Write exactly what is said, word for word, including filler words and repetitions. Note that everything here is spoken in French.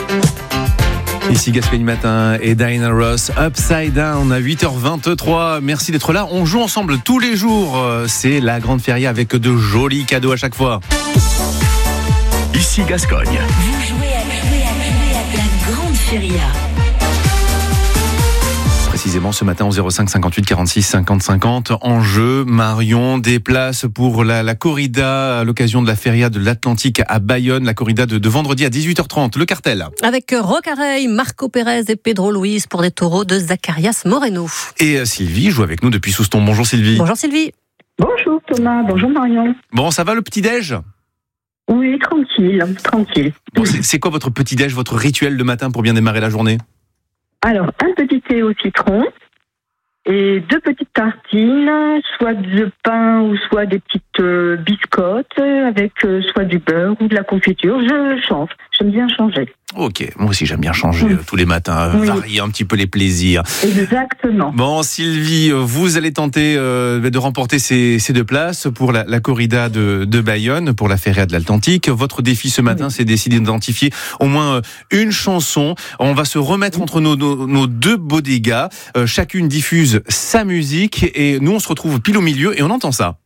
Ici Gascogne Matin et Diana Ross, Upside Down à huit heures vingt-trois. Merci d'être là. On joue ensemble tous les jours. C'est la grande feria avec de jolis cadeaux à chaque fois. Ici Gascogne. Vous jouez à, jouer à, jouer à la grande feria. Précisément ce matin au zéro cinq cinquante-huit quarante-six cinquante cinquante. En jeu, Marion, des places pour la, la corrida à l'occasion de la feria de l'Atlantique à Bayonne. La corrida de, de vendredi à dix-huit heures trente. Le cartel. Avec Rocareil, Marco Pérez et Pedro Luis pour des taureaux de Zacharias Moreno. Et Sylvie joue avec nous depuis Souston. Bonjour Sylvie. Bonjour Sylvie. Bonjour Thomas, bonjour Marion. Bon, ça va le petit-déj ? Oui, tranquille, tranquille. Bon, c'est, c'est quoi votre petit-déj, votre rituel le matin pour bien démarrer la journée ? Alors, un petit thé au citron et deux petites tartines, soit de pain ou soit des petites euh, biscottes avec euh, soit du beurre ou de la confiture. Je change, j'aime bien changer. Ok, moi aussi j'aime bien changer oui. euh, tous les matins, euh, oui. varier un petit peu les plaisirs. Exactement. Bon Sylvie, vous allez tenter euh, de remporter ces, ces deux places pour la, la corrida de, de Bayonne, pour la feria de l'Atlantique. Votre défi ce matin, oui. c'est d'essayer d'identifier au moins une chanson. On va se remettre entre nos, nos, nos deux bodega. Euh, chacune diffuse sa musique et nous on se retrouve pile au milieu et on entend ça.